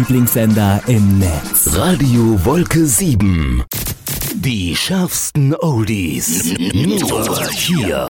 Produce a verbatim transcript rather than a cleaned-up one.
Lieblingssender im Netz. Radio Wolke sieben. Die schärfsten Oldies. Nur hier.